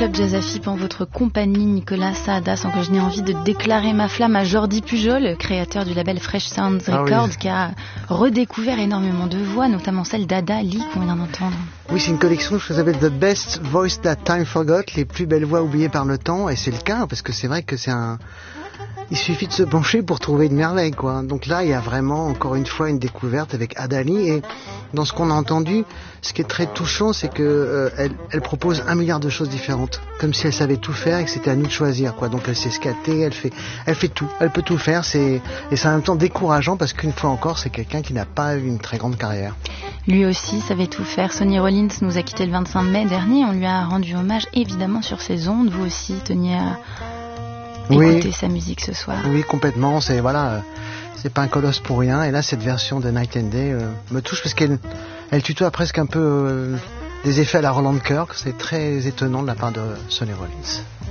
Club Jazz Afip en votre compagnie, Nicolas Saadas, que je n'ai envie de déclarer ma flamme à Jordi Pujol, créateur du label Fresh Sounds Records, qui a redécouvert énormément de voix, notamment celle d'Ada Lee qu'on vient d'entendre. Oui, c'est une collection que s'appelle The Best Voice That Time Forgot, les plus belles voix oubliées par le temps, et c'est le cas, parce que c'est vrai que il suffit de se pencher pour trouver une merveille, quoi. Donc là, il y a vraiment, encore une fois, une découverte avec Ada Lee, et dans ce qu'on a entendu, ce qui est très touchant, c'est que elle propose 1 milliard de choses différentes, comme si elle savait tout faire et que c'était à nous de choisir, quoi. Donc elle sait scatter, elle fait tout, elle peut tout faire, et c'est en même temps décourageant parce qu'une fois encore, c'est quelqu'un qui n'a pas eu une très grande carrière. Lui aussi savait tout faire. Sonny Rollins nous a quitté le 25 mai dernier, on lui a rendu hommage évidemment sur ses ondes. Vous aussi teniez à écouter sa musique ce soir. Oui, complètement, c'est pas un colosse pour rien, et là cette version de Night and Day me touche parce qu'elle tutoie presque un peu des effets à la Roland Kirk, c'est très étonnant de la part de Sonny Rollins.